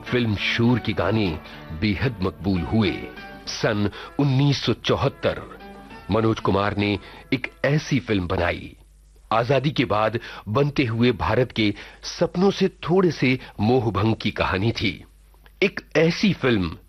Film शूर के गाने बेहद मकबूल हुए। सन 1974 मनोज कुमार ने एक ऐसी फिल्म बनाई, आजादी के बाद बनते हुए भारत के सपनों से थोड़े से मोहभंग की कहानी थी। एक ऐसी फिल्म